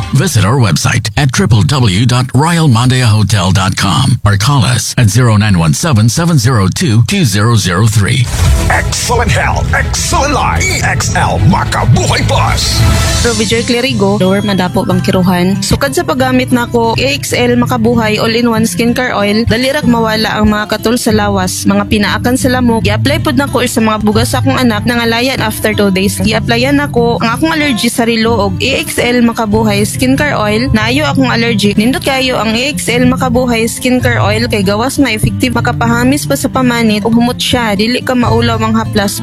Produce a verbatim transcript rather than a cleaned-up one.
Visit our website at w w w dot royal mandaya hotel dot com or call us at zero nine one seven, seven zero two, two zero zero three. Excellent health, excellent life. E X L Makabuhay Plus. Roviger Clerigo, lower Madapo, Bangkiruhan. Sukad sa paggamit nako E X L Makabuhay All-in-One Skincare Oil, dalirak mawala ang mga katul sa lawas, mga pinaakan sa lamok. I-apply pod nako sa mga bugas sa akong anak nangalayan after two days. I-applyan nako ang akong allergy sa rilo og E X L Makabuhay Skincare Oil. Naayo akong allergic. Nindot kayo ang E X L Makabuhay Skincare Oil kay gawas nga effective makapahamis pa sa pamanit ug humot siya dili ka maulaw ang haplas